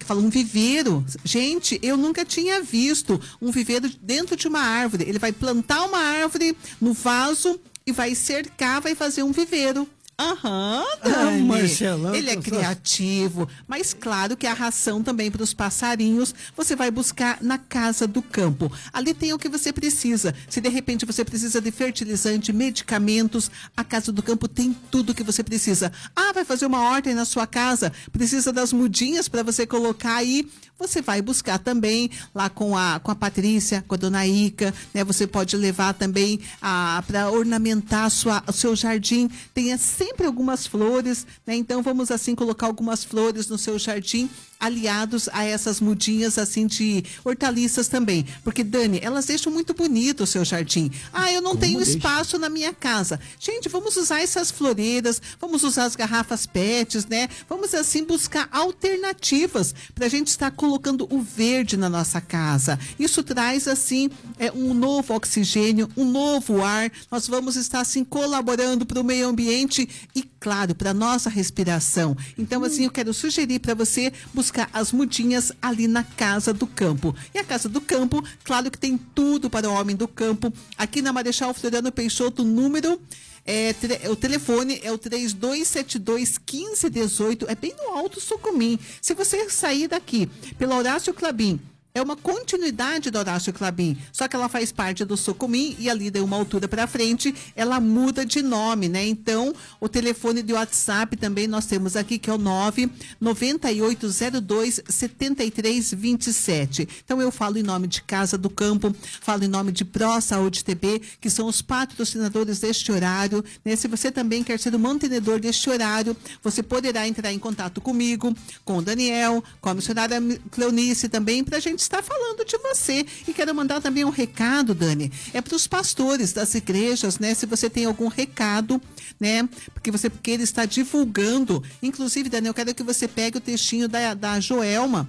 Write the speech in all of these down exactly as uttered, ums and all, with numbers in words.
que fala um viveiro. Gente, eu nunca tinha visto um viveiro dentro de uma árvore. Ele vai plantar uma árvore no vaso e vai cercar, vai fazer um viveiro. Aham, Dani. Ah, Marcelão, ele é criativo, mas claro que a ração também para os passarinhos você vai buscar na casa do campo. Ali tem o que você precisa. Se de repente você precisa de fertilizante, medicamentos, a casa do campo tem tudo que você precisa. Ah, vai fazer uma horta aí na sua casa, precisa das mudinhas para você colocar aí. Você vai buscar também lá com a, com a Patrícia, com a dona Ica, né? Você pode levar também para ornamentar a sua, o seu jardim. Tenha sempre algumas flores, né? Então vamos assim colocar algumas flores no seu jardim, aliados a essas mudinhas assim de hortaliças também. Porque, Dani, elas deixam muito bonito o seu jardim. Ah, eu não Como tenho deixa? espaço na minha casa. Gente, vamos usar essas floreiras, vamos usar as garrafas pets, né? Vamos assim buscar alternativas para a gente estar colocando o verde na nossa casa. Isso traz assim é, um novo oxigênio, um novo ar. Nós vamos estar assim colaborando para o meio ambiente e, claro, para nossa respiração. Então, assim, eu quero sugerir para você buscar as mudinhas ali na Casa do Campo. E a Casa do Campo, claro que tem tudo para o homem do campo. Aqui na Marechal Floriano Peixoto, número... É, o telefone é o três dois sete dois, um cinco um oito, é bem no Alto Sucumim. Se você sair daqui pela Horácio Clabin, é uma continuidade do Horácio Clabin, só que ela faz parte do Sucumim e ali deu uma altura para frente, ela muda de nome, né? Então, o telefone de WhatsApp também nós temos aqui, que é o nove nove oito zero dois sete três dois sete. Então, eu falo em nome de Casa do Campo, falo em nome de Pro Saúde T B, que são os patrocinadores deste horário, né? Se você também quer ser o mantenedor deste horário, você poderá entrar em contato comigo, com o Daniel, com a missionária Cleonice também, para a gente está falando de você. E quero mandar também um recado, Dani, é para os pastores das igrejas, né? Se você tem algum recado, né? Porque você queira estar divulgando, inclusive, Dani, eu quero que você pegue o textinho da, da Joelma.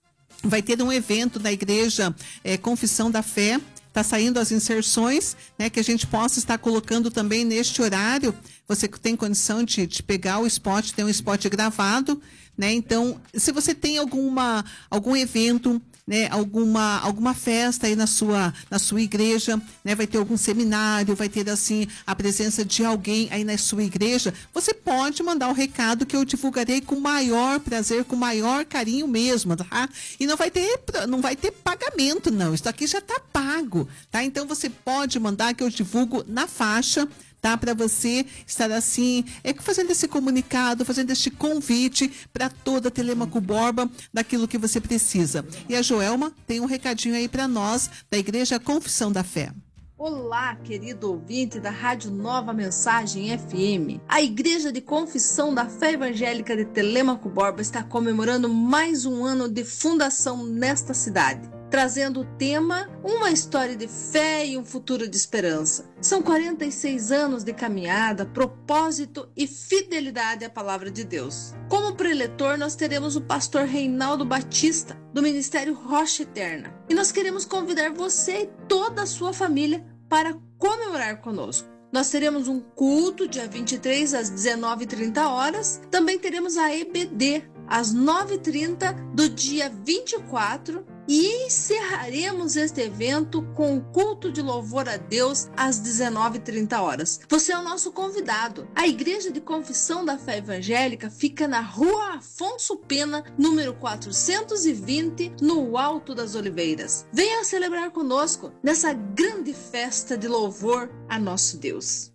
Vai ter um evento na igreja é, Confissão da Fé. Está saindo as inserções, né? Que a gente possa estar colocando também neste horário. Você tem condição de, de pegar o spot, tem um spot gravado, né? Então, se você tem alguma, algum evento, né, alguma, alguma festa aí na sua, na sua igreja, né, vai ter algum seminário, vai ter assim a presença de alguém aí na sua igreja, você pode mandar um recado que eu divulgarei com maior prazer, com maior carinho mesmo, tá? E não vai ter, não vai ter pagamento não, isso aqui já tá pago, tá? Então você pode mandar que eu divulgo na faixa, tá? Para você estar assim, é fazendo esse comunicado, fazendo este convite para toda a Telêmaco Borba daquilo que você precisa. E a Joelma tem um recadinho aí para nós da Igreja Confissão da Fé. Olá, querido ouvinte da Rádio Nova Mensagem F M. A Igreja de Confissão da Fé Evangélica de Telêmaco Borba está comemorando mais um ano de fundação nesta cidade, trazendo o tema Uma História de Fé e um Futuro de Esperança. São quarenta e seis anos de caminhada, propósito e fidelidade à Palavra de Deus. Como preletor, nós teremos o pastor Reinaldo Batista, do Ministério Rocha Eterna. E nós queremos convidar você e toda a sua família para comemorar conosco. Nós teremos um culto dia vinte e três às dezenove e trinta horas. Também teremos a E B D às nove e trinta do dia vinte e quatro e encerraremos este evento com o culto de louvor a Deus às dezenove e trinta horas. Você é o nosso convidado. A Igreja de Confissão da Fé Evangélica fica na Rua Afonso Pena, número quatrocentos e vinte, no Alto das Oliveiras. Venha celebrar conosco nessa grande festa de louvor a nosso Deus.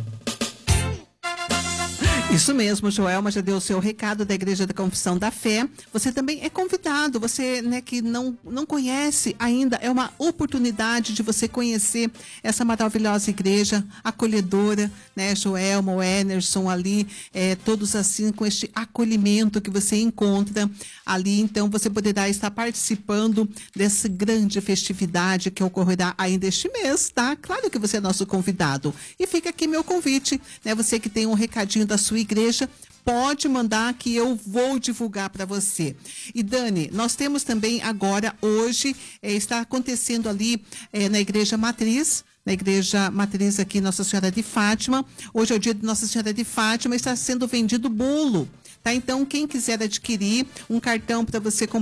Isso mesmo, Joelma já deu o seu recado da Igreja da Confissão da Fé. Você também é convidado, você, né, que não, não conhece ainda, é uma oportunidade de você conhecer essa maravilhosa igreja acolhedora, né, Joelma, o Enerson ali, é, todos assim com este acolhimento que você encontra ali. Então você poderá estar participando dessa grande festividade que ocorrerá ainda este mês, tá? Claro que você é nosso convidado. E fica aqui meu convite, né, você que tem um recadinho da sua igreja, pode mandar que eu vou divulgar para você. E Dani, nós temos também agora, hoje, é, está acontecendo ali é, na Igreja Matriz, na Igreja Matriz aqui, Nossa Senhora de Fátima. Hoje é o dia de Nossa Senhora de Fátima, está sendo vendido bolo, tá? Então, quem quiser adquirir um cartão para você comprar